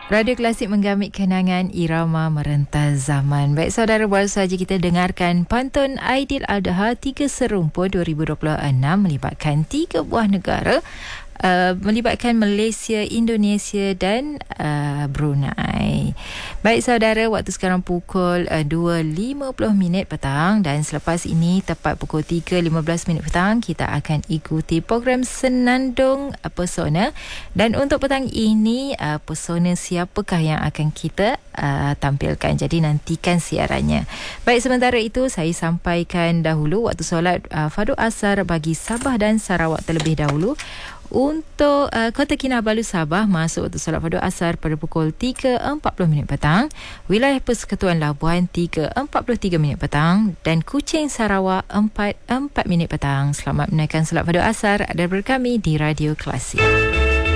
Radio Klasik menggamit kenangan irama merentas zaman. Baik saudara, baru saja kita dengarkan pantun Aidiladha 3 Serumpun 2026 melibatkan 3 buah negara, melibatkan Malaysia, Indonesia dan Brunei. Baik saudara, waktu sekarang pukul 2.50 petang dan selepas ini tepat pukul 3.15 petang kita akan ikuti program Senandung Pesona. Dan untuk petang ini, pesona siapakah yang akan kita tampilkan? Jadi nantikan siarannya. Baik, sementara itu saya sampaikan dahulu waktu solat Fardu Asar bagi Sabah dan Sarawak terlebih dahulu. Untuk Kota Kinabalu Sabah masuk waktu solat Fardu Asar pada pukul 3.40 petang, wilayah Persekutuan Labuan 3.43 petang dan Kuching Sarawak 4.4 petang. Selamat menunaikan solat Fardu Asar. Ada bersama kami di Radio Klasik.